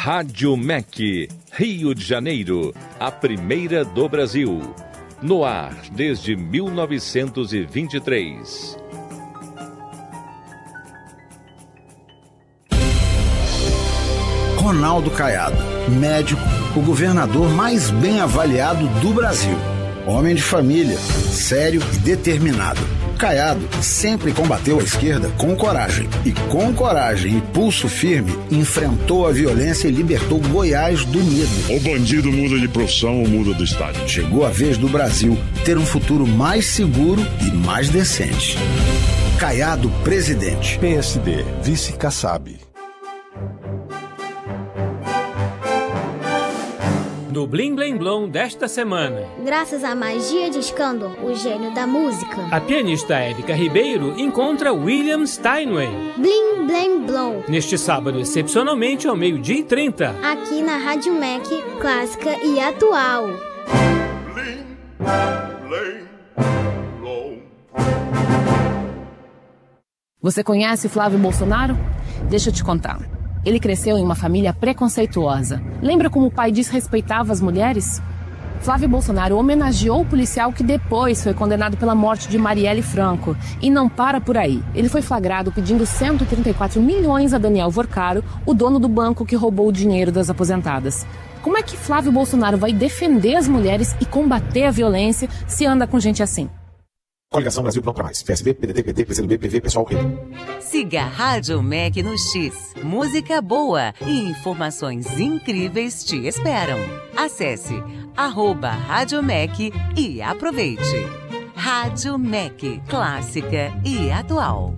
Rádio MEC, Rio de Janeiro, a primeira do Brasil. No ar desde 1923. Ronaldo Caiado, médico, o governador mais bem avaliado do Brasil. Homem de família, sério e determinado. Caiado sempre combateu a esquerda com coragem. E com coragem e pulso firme, enfrentou a violência e libertou Goiás do medo. O bandido muda de profissão ou muda do estado. Chegou a vez do Brasil ter um futuro mais seguro e mais decente. Caiado, presidente. PSD, vice Kassab. Do Blim Blim Blom desta semana. Graças à magia de Escândalo, o gênio da música, A pianista Érica Ribeiro encontra William Steinway. Blim Blim Blom. Neste sábado, excepcionalmente ao 12h30. Aqui na Rádio MEC, clássica e atual. Blim Blim Blom. Você conhece Flávio Bolsonaro? Deixa eu te contar. Ele cresceu em uma família preconceituosa. Lembra como o pai desrespeitava as mulheres? Flávio Bolsonaro homenageou o policial que depois foi condenado pela morte de Marielle Franco. E não para por aí. Ele foi flagrado pedindo 134 milhões a Daniel Vorcaro, o dono do banco que roubou o dinheiro das aposentadas. Como é que Flávio Bolsonaro vai defender as mulheres e combater a violência se anda com gente assim? Coligação Brasil Pronto Pra Mais. PSB, PDT, PT, PCdoB, PV, Pessoal, Rede. Siga Rádio MEC no X. Música boa e informações incríveis te esperam. Acesse @Rádio MEC e aproveite. Rádio MEC, clássica e atual.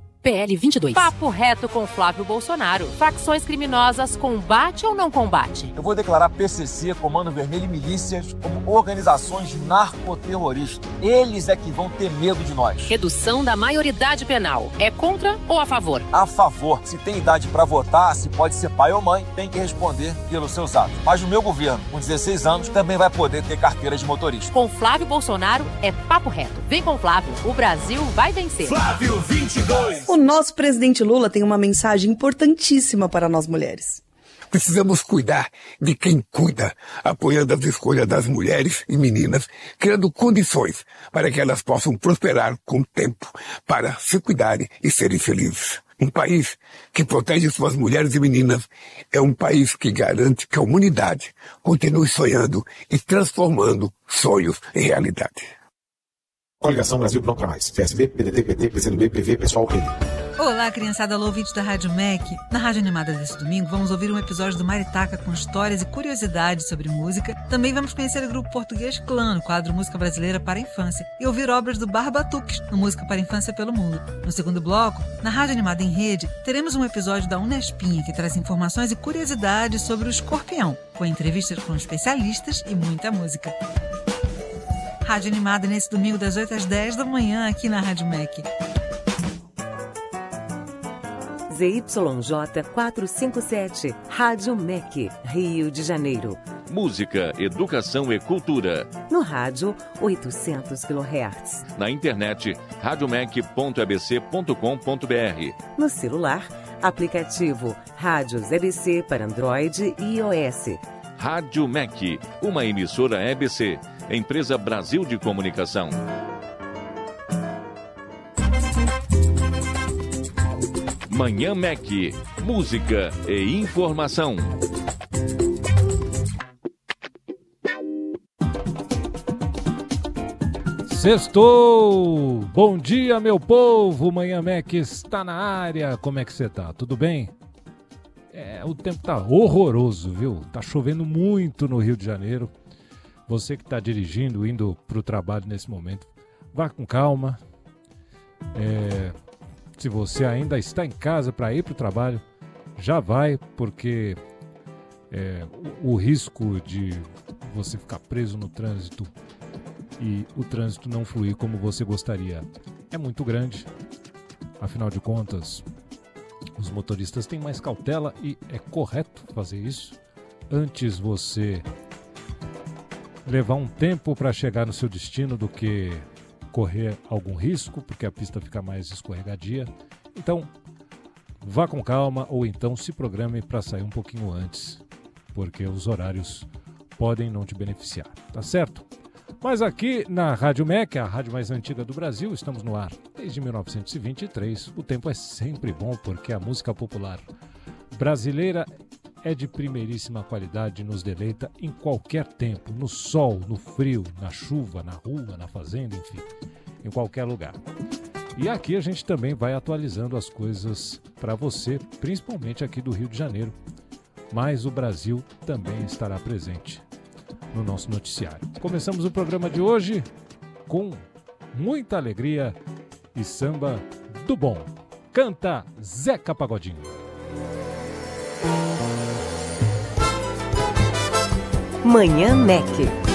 PL 22. Papo reto com Flávio Bolsonaro. Facções criminosas, combate ou não combate? Eu vou declarar PCC, Comando Vermelho e milícias como organizações narcoterroristas. Eles é que vão ter medo de nós. Redução da maioridade penal. É contra ou a favor? A favor. Se tem idade para votar, se pode ser pai ou mãe, tem que responder pelos seus atos. Mas o meu governo, com 16 anos, também vai poder ter carteira de motorista. Com Flávio Bolsonaro é papo reto. Vem com Flávio, o Brasil vai vencer. Flávio 22. O nosso presidente Lula tem uma mensagem importantíssima para nós mulheres. Precisamos cuidar de quem cuida, apoiando as escolhas das mulheres e meninas, criando condições para que elas possam prosperar com o tempo, para se cuidarem e serem felizes. Um país que protege suas mulheres e meninas é um país que garante que a humanidade continue sonhando e transformando sonhos em realidade. Coligação Brasil Pronto Pra Mais. PSB, PDT, PT, PCdoB, PV, Pessoal, Rede. Olá, criançada, alô, ouvinte da Rádio MEC. Na Rádio Animada desse domingo, vamos ouvir um episódio do Maritaca com histórias e curiosidades sobre música. Também vamos conhecer o grupo português Clã, no quadro Música Brasileira para a Infância, e ouvir obras do Barbatuques, no Música para a Infância pelo Mundo. No segundo bloco, na Rádio Animada em Rede, teremos um episódio da Unespinha, que traz informações e curiosidades sobre o escorpião, com entrevistas com especialistas e muita música. Rádio Animada nesse domingo das 8 às 10 da manhã aqui na Rádio MEC. ZYJ 457, Rádio MEC, Rio de Janeiro. Música, educação e cultura. No rádio, 800 kHz. Na internet, radiomec.abc.com.br. No celular, aplicativo Rádios EBC para Android e iOS. Rádio MEC, uma emissora EBC, Empresa Brasil de Comunicação. Manhã MEC, música e informação. Sextou! Bom dia, meu povo! Manhã MEC está na área. Como é que você tá? Tudo bem? O tempo tá horroroso, viu? Tá chovendo muito no Rio de Janeiro. Você que está dirigindo, indo para o trabalho nesse momento, vá com calma. Se você ainda está em casa para ir para o trabalho, já vai, porque o risco de você ficar preso no trânsito e o trânsito não fluir como você gostaria é muito grande. Afinal de contas, os motoristas têm mais cautela e é correto fazer isso. Antes você levar um tempo para chegar no seu destino do que correr algum risco, porque a pista fica mais escorregadia. Então, vá com calma ou então se programe para sair um pouquinho antes, porque os horários podem não te beneficiar, tá certo? Mas aqui na Rádio MEC, a rádio mais antiga do Brasil, estamos no ar desde 1923. O tempo é sempre bom porque a música popular brasileira é de primeiríssima qualidade e nos deleita em qualquer tempo, no sol, no frio, na chuva, na rua, na fazenda, enfim, em qualquer lugar. E aqui a gente também vai atualizando as coisas para você, principalmente aqui do Rio de Janeiro, mas o Brasil também estará presente no nosso noticiário. Começamos o programa de hoje com muita alegria e samba do bom. Canta Zeca Pagodinho. Manhã MEC.